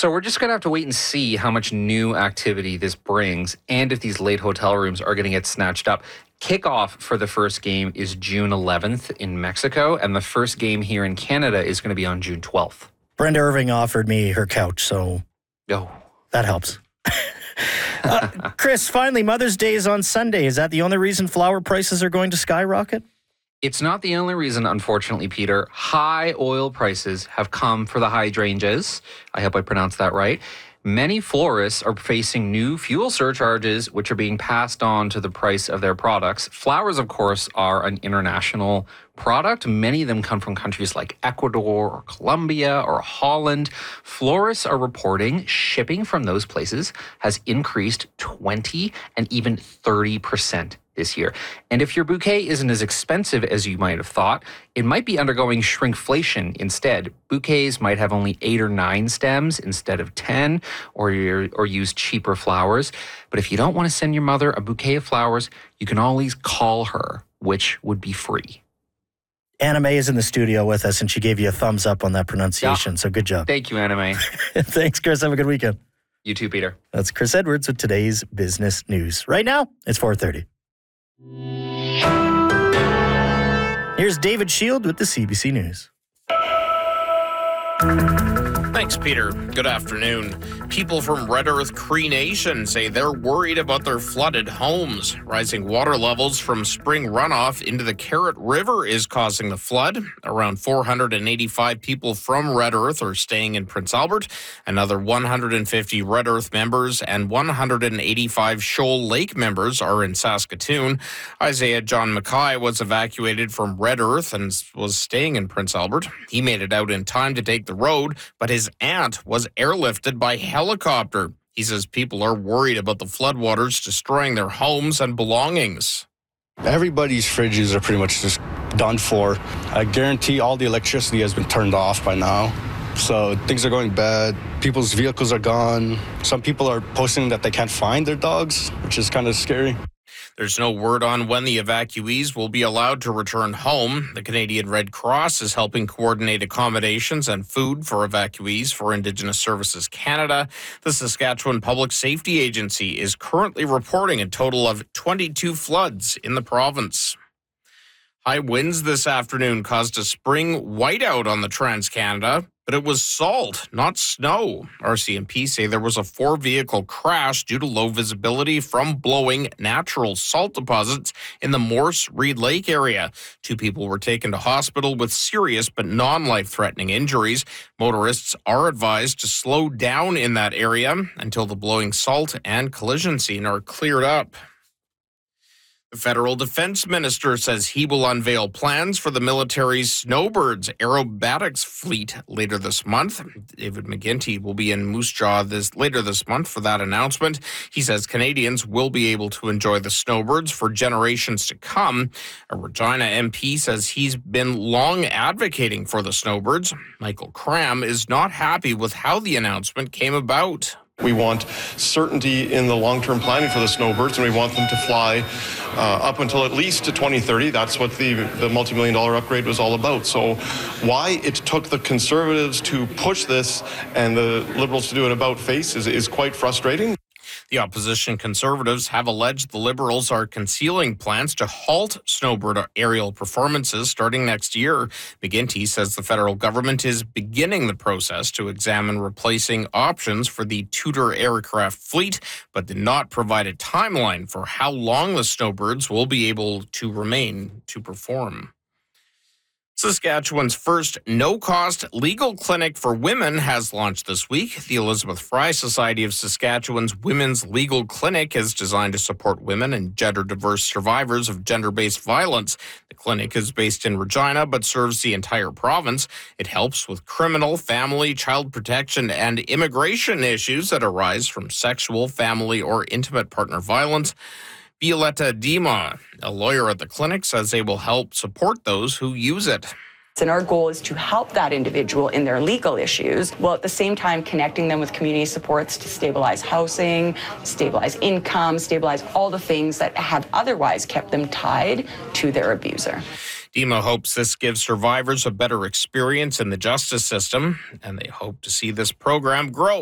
So we're just going to have to wait and see how much new activity this brings and if these late hotel rooms are going to get snatched up. Kickoff for the first game is June 11th in Mexico, and the first game here in Canada is going to be on June 12th. Brenda Irving offered me her couch, so that helps. Chris, finally, Mother's Day is on Sunday. Is that the only reason flower prices are going to skyrocket? It's not the only reason, unfortunately, Peter. High oil prices have come for the hydrangeas. I hope I pronounced that right. Many florists are facing new fuel surcharges, which are being passed on to the price of their products. Flowers, of course, are an international product. Many of them come from countries like Ecuador or Colombia or Holland. Florists are reporting shipping from those places has increased 20 and even 30% this year. And if your bouquet isn't as expensive as you might have thought, it might be undergoing shrinkflation instead. Bouquets might have only 8 or 9 stems instead of 10, or use cheaper flowers. But if you don't want to send your mother a bouquet of flowers, you can always call her, which would be free. Anna May is in the studio with us, and she gave you a thumbs up on that pronunciation, so good job. Thank you, Anna May. Thanks, Chris. Have a good weekend. You too, Peter. That's Chris Edwards with today's business news. Right now, it's 4:30. Here's David Shield with the CBC News. Thanks, Peter. Good afternoon. People from Red Earth Cree Nation say they're worried about their flooded homes. Rising water levels from spring runoff into the Carrot River is causing the flood. Around 485 people from Red Earth are staying in Prince Albert. Another 150 Red Earth members and 185 Shoal Lake members are in Saskatoon. Isaiah John Mackay was evacuated from Red Earth and was staying in Prince Albert. He made it out in time to take the road, but his aunt was airlifted by helicopter. He says people are worried about the floodwaters destroying their homes and belongings. Everybody's fridges are pretty much just done for. I guarantee all the electricity has been turned off by now. So things are going bad. People's vehicles are gone. Some people are posting that they can't find their dogs, which is kind of scary. There's no word on when the evacuees will be allowed to return home. The Canadian Red Cross is helping coordinate accommodations and food for evacuees for Indigenous Services Canada. The Saskatchewan Public Safety Agency is currently reporting a total of 22 floods in the province. High winds this afternoon caused a spring whiteout on the Trans-Canada, but it was salt, not snow. RCMP say there was a 4-vehicle crash due to low visibility from blowing natural salt deposits in the Morse-Reed Lake area. 2 people were taken to hospital with serious but non-life-threatening injuries. Motorists are advised to slow down in that area until the blowing salt and collision scene are cleared up. The federal defense minister says he will unveil plans for the military's Snowbirds aerobatics fleet later this month. David McGuinty will be in Moose Jaw later this month for that announcement. He says Canadians will be able to enjoy the Snowbirds for generations to come. A Regina MP says he's been long advocating for the Snowbirds. Michael Cram is not happy with how the announcement came about. We want certainty in the long-term planning for the Snowbirds, and we want them to fly up until at least to 2030. That's what the multi-million-dollar upgrade was all about. So why it took the Conservatives to push this and the Liberals to do an about-face is quite frustrating. The opposition Conservatives have alleged the Liberals are concealing plans to halt Snowbird aerial performances starting next year. McGuinty says the federal government is beginning the process to examine replacing options for the Tudor aircraft fleet, but did not provide a timeline for how long the Snowbirds will be able to remain to perform. Saskatchewan's first no-cost legal clinic for women has launched this week. The Elizabeth Fry Society of Saskatchewan's Women's Legal Clinic is designed to support women and gender-diverse survivors of gender-based violence. The clinic is based in Regina but serves the entire province. It helps with criminal, family, child protection, and immigration issues that arise from sexual, family, or intimate partner violence. Violetta Dima, a lawyer at the clinic, says they will help support those who use it. And our goal is to help that individual in their legal issues, while at the same time connecting them with community supports to stabilize housing, stabilize income, stabilize all the things that have otherwise kept them tied to their abuser. Dima hopes this gives survivors a better experience in the justice system, and they hope to see this program grow.